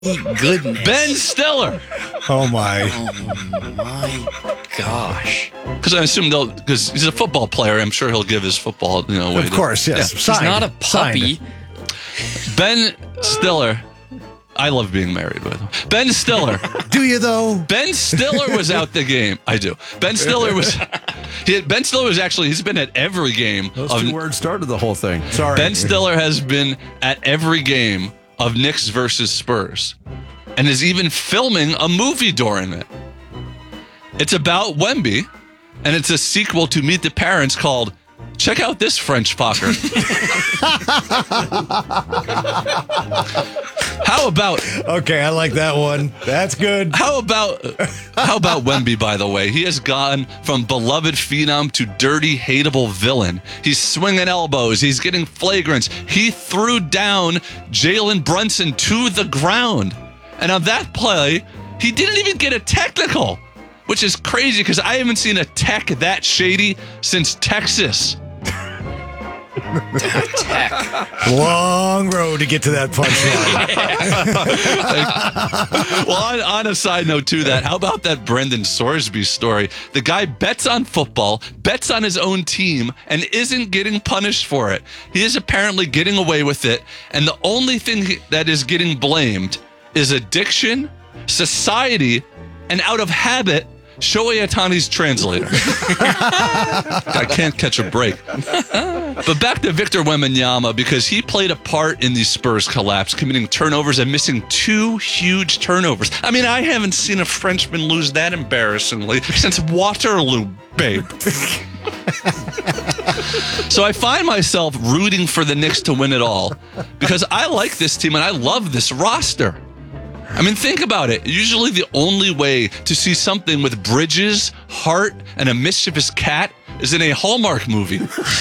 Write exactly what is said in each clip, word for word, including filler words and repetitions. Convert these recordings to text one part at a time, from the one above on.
Goodness. Ben Stiller. Oh, my. Oh, my gosh. Because I assume they'll, because he's a football player, I'm sure he'll give his football, you know, away. Of course, yes. Yeah. He's Signed. not a puppy. Signed. Ben Stiller. I love being married with him. Ben Stiller. Do you, though? Ben Stiller was out the game. I do. Ben Stiller was. He had, Ben Stiller was actually. He's been at every game. Those of, two words started the whole thing. Sorry. Ben Stiller has been at every game of Knicks versus Spurs, and is even filming a movie during it. It's about Wemby, and it's a sequel to Meet the Parents called Check Out This French Fucker. How about Okay, I like that one. That's good. how about how about Wemby, by the way? He has gone from beloved phenom to dirty, hateable villain. He's swinging elbows. He's getting flagrants. He threw down Jalen Brunson to the ground. And on that play, he didn't even get a technical, which is crazy because I haven't seen a tech that shady since Texas. Tech. Long road to get to that punchline. Well, on, on a side note to that, how about that Brendan Sorsby story? The guy bets on football, bets on his own team, and isn't getting punished for it. He is apparently getting away with it, and the only thing he, that is getting blamed is addiction, society, and out of habit, Shohei Ohtani's translator. I can't catch a break. But back to Victor Wembanyama, because he played a part in the Spurs collapse, committing turnovers and missing two huge turnovers. I mean, I haven't seen a Frenchman lose that embarrassingly since Waterloo, babe. So I find myself rooting for the Knicks to win it all because I like this team and I love this roster. I mean, think about it. Usually the only way to see something with bridges, heart, and a mischievous cat is in a Hallmark movie.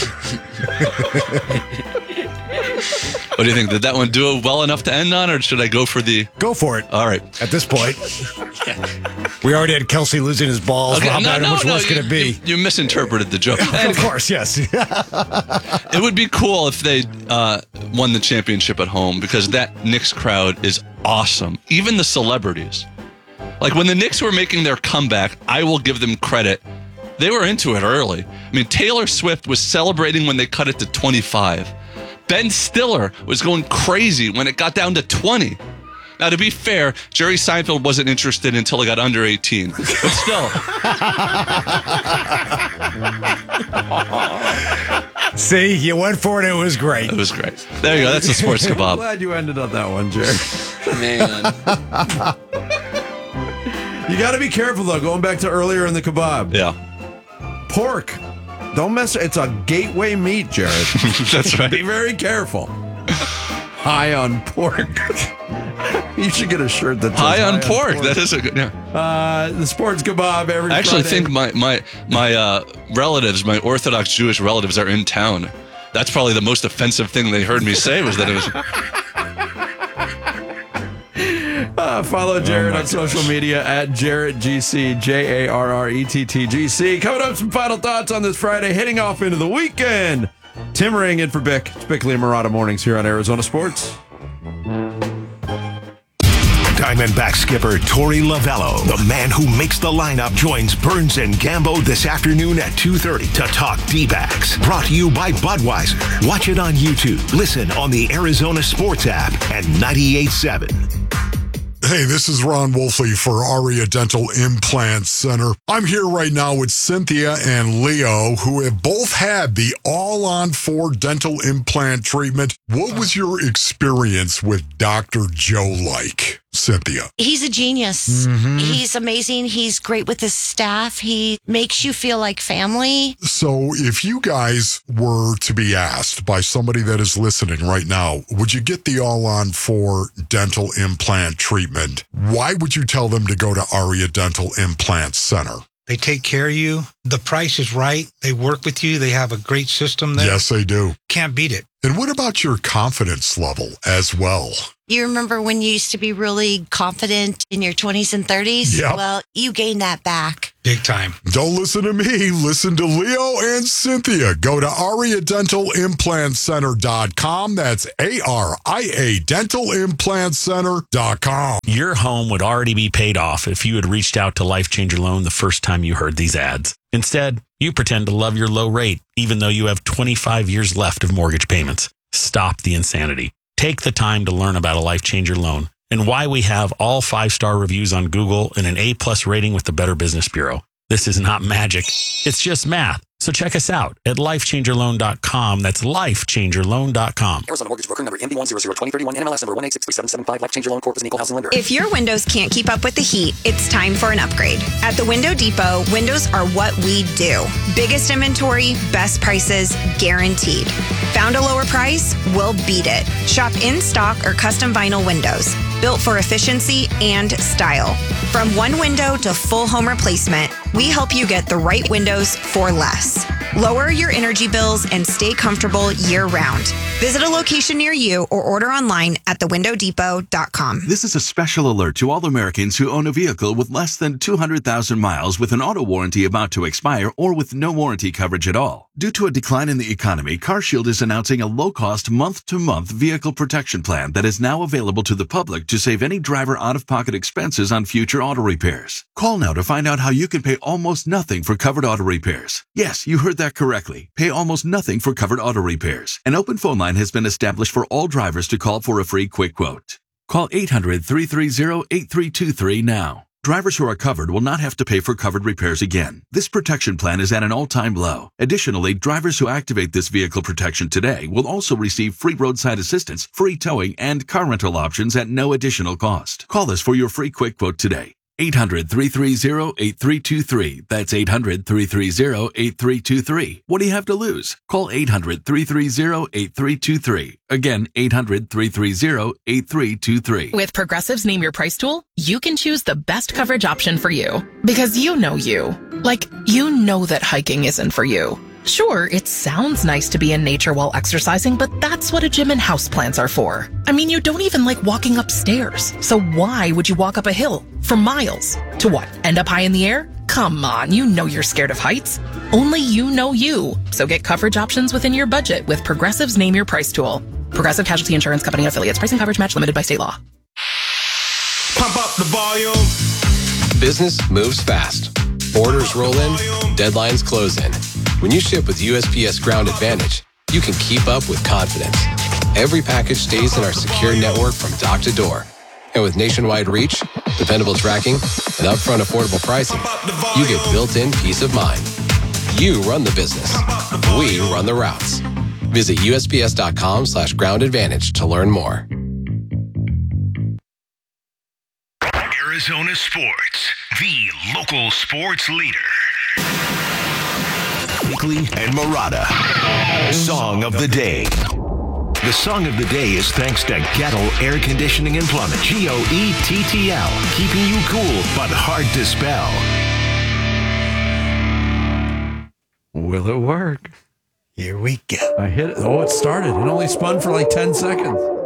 What do you think? Did that one do it well enough to end on, or should I go for the... Go for it. All right. At this point, we already had Kelsey losing his balls. Okay, How no, bad no, and much no, worse you, could it be? You, you misinterpreted the joke. Of course, yes. It would be cool if they uh, won the championship at home because that Knicks crowd is awesome. Even the celebrities. Like when the Knicks were making their comeback, I will give them credit. They were into it early. I mean, Taylor Swift was celebrating when they cut it to twenty-five. Ben Stiller was going crazy when it got down to twenty. Now, to be fair, Jerry Seinfeld wasn't interested until it got under eighteen. But still. See, you went for it. It was great. It was great. There you go. That's the sports I'm kebab. glad you ended on that one, Jerry. Man. You got to be careful, though, going back to earlier in the kebab. Yeah. Pork. Don't mess. It's a gateway meat, Jared. That's right. Be very careful. High on pork. You should get a shirt that says High on pork. That is a good. Yeah. Uh, the sports kebab every I actually Friday. think my my my uh, relatives, my Orthodox Jewish relatives, are in town. That's probably the most offensive thing they heard me say was that it was. Uh, follow Jared Oh my on social media at Jarrett G C, J A R R E T T G C. Coming up, some final thoughts on this Friday, heading off into the weekend. Tim Ring in for Bick. It's Bickley and Murata Mornings here on Arizona Sports. Diamondback skipper Torey Lovello, the man who makes the lineup, joins Burns and Gambo this afternoon at two thirty to talk D-backs. Brought to you by Budweiser. Watch it on YouTube. Listen on the Arizona Sports app and ninety-eight point seven. Hey, this is Ron Wolfley for Aria Dental Implant Center. I'm here right now with Cynthia and Leo, who have both had the all-on four dental implant treatment. What was your experience with Doctor Joe like, Cynthia? He's a genius. Mm-hmm. He's amazing. He's great with his staff. He makes you feel like family. So if you guys were to be asked by somebody that is listening right now, would you get the all-on four dental implant treatment? Why would you tell them to go to Aria Dental Implant Center? They take care of you. The price is right. They work with you. They have a great system there. Yes, they do. Can't beat it. And what about your confidence level as well? You remember when you used to be really confident in your twenties and thirties? Yep. Well, you gained that back. Big time. Don't listen to me. Listen to Leo and Cynthia. Go to aria dental implant center dot com. That's A R I A dental implant center dot com. Your home would already be paid off if you had reached out to Life Changer Loan the first time you heard these ads. Instead, you pretend to love your low rate, even though you have twenty-five years left of mortgage payments. Stop the insanity. Take the time to learn about a Life Changer Loan and why we have all five-star reviews on Google and an A-plus rating with the Better Business Bureau. This is not magic. It's just math. So check us out at life changer loan dot com. That's life changer loan dot com. Arizona Mortgage Broker number M B one zero zero twenty thirty-one, N M L S number one eight six three seven seven five. Life Changer Loan Corp is an equal housing lender. If your windows can't keep up with the heat, it's time for an upgrade. At the Window Depot, windows are what we do. Biggest inventory, best prices, guaranteed. Found a lower price? We'll beat it. Shop in stock or custom vinyl windows, built for efficiency and style. From one window to full home replacement, we help you get the right windows for less. Lower your energy bills and stay comfortable year-round. Visit a location near you or order online at the window depot dot com. This is a special alert to all Americans who own a vehicle with less than two hundred thousand miles with an auto warranty about to expire or with no warranty coverage at all. Due to a decline in the economy, CarShield is announcing a low-cost month-to-month vehicle protection plan that is now available to the public to save any driver out-of-pocket expenses on future auto repairs. Call now to find out how you can pay almost nothing for covered auto repairs. Yes, you heard that correctly. Pay almost nothing for covered auto repairs. An open phone line has been established for all drivers to call for a free quick quote. Call eight hundred, three three zero, eight three two three now. Drivers who are covered will not have to pay for covered repairs again. This protection plan is at an all-time low. Additionally, drivers who activate this vehicle protection today will also receive free roadside assistance, free towing, and car rental options at no additional cost. Call us for your free quick quote today. eight hundred, three three zero, eight three two three. That's eight hundred, three three zero, eight three two three. What do you have to lose? Call eight hundred, three three zero, eight three two three. Again, eight hundred, three three zero, eight three two three. With Progressive's Name Your Price tool, you can choose the best coverage option for you. Because you know you. Like, you know that hiking isn't for you. Sure, it sounds nice to be in nature while exercising, but that's what a gym and houseplants are for. I mean, you don't even like walking upstairs. So why would you walk up a hill for miles? To what? End up high in the air? Come on, you know you're scared of heights. Only you know you. So get coverage options within your budget with Progressive's Name Your Price tool. Progressive Casualty Insurance Company affiliates. Pricing coverage match limited by state law. Pump up the volume. Business moves fast. Orders roll in, deadlines close in. When you ship with U S P S Ground Advantage, you can keep up with confidence. Every package stays in our secure network from dock to door. And with nationwide reach, dependable tracking, and upfront affordable pricing, you get built-in peace of mind. You run the business. We run the routes. Visit U S P S dot com slash ground advantage to learn more. Arizona Sports, the local sports leader. Weekly and Murata. Song of the Day. The song of the day is thanks to Gettle Air Conditioning and Plumbing. G O E T T L. Keeping you cool, but hard to spell. Will it work? Here we go. I hit it. Oh, it started. It only spun for like ten seconds.